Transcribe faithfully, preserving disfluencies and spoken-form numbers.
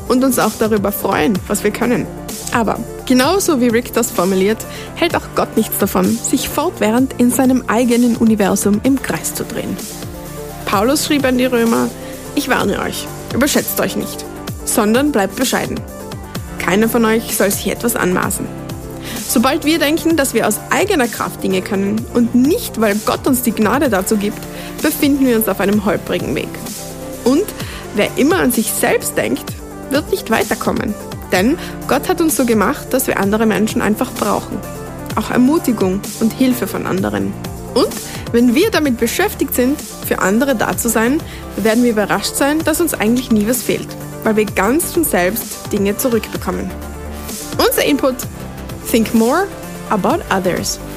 und uns auch darüber freuen, was wir können. Aber genauso wie Rick das formuliert, hält auch Gott nichts davon, sich fortwährend in seinem eigenen Universum im Kreis zu drehen. Paulus schrieb an die Römer: Ich warne euch, überschätzt euch nicht, sondern bleibt bescheiden. Keiner von euch soll sich etwas anmaßen. Sobald wir denken, dass wir aus eigener Kraft Dinge können und nicht, weil Gott uns die Gnade dazu gibt, befinden wir uns auf einem holprigen Weg. Und wer immer an sich selbst denkt, wird nicht weiterkommen. Denn Gott hat uns so gemacht, dass wir andere Menschen einfach brauchen. Auch Ermutigung und Hilfe von anderen. Und wenn wir damit beschäftigt sind, für andere da zu sein, werden wir überrascht sein, dass uns eigentlich nie was fehlt, weil wir ganz von selbst Dinge zurückbekommen. Unser Input: Think more about others.